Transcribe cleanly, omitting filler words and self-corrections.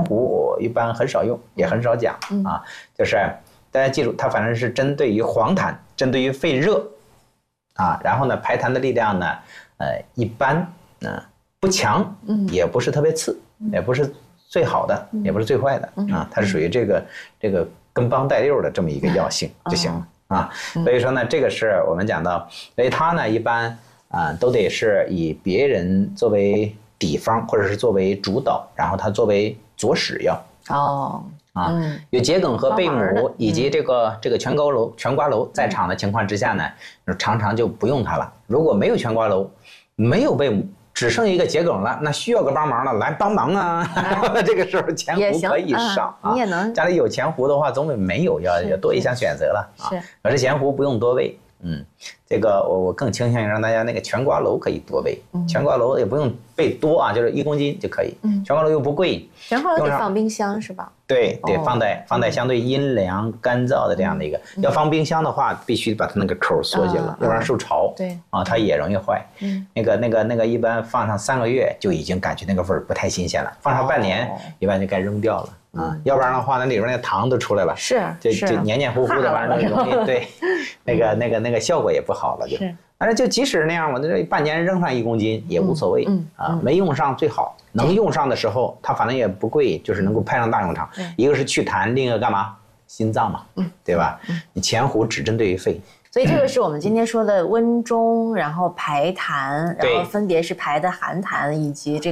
糊我一般很少用，也很少讲啊。就是大家记住，它反正是针对于黄痰，针对于肺热啊。然后呢，排痰的力量呢，一般不强，也不是特别次，也不是最好的，也不是最坏的啊。它是属于这个跟帮带溜的这么一个药性就行了啊。所以说呢，这个是我们讲到，所以它呢一般都得是以别人作为底方，或者是作为主导，然后它作为佐使药。有桔梗和贝母以及这个全瓜蒌在场的情况之下呢，常常就不用它了。如果没有全瓜蒌，没有贝母，只剩一个桔梗了，那需要个帮忙了，来帮忙啊！这个时候前胡可以上啊。 你也能家里有前胡的话，总比没有要多一项选择了啊。可是前胡不用多喂。这个我更倾向于让大家那个全瓜蒌可以多喂，全瓜蒌也不用备多啊，就是1公斤就可以。全瓜蒌又不贵， 全瓜蒌得放冰箱是吧？ 对，得放在相对阴凉干燥的这样的一个。要放冰箱的话，必须把它那个口缩紧了，要不然受潮。 对啊，它也容易坏。那个一般放上3个月就已经感觉那个味儿不太新鲜了，放上半年一般就该扔掉了。要不然的话，那里边那糖都出来了，就黏黏糊糊的玩意儿，容易对，那个效果也不好了就。但是就即使那样，我这半年扔上1公斤也无所谓没用上最好，能用上的时候它反正也不贵，就是能够派上大用场。一个是祛痰，另一个干嘛？心脏嘛，对吧？你前胡只针对于肺。 所以这个是我们今天说的温中，然后排痰，然后分别是排的寒痰以及这个。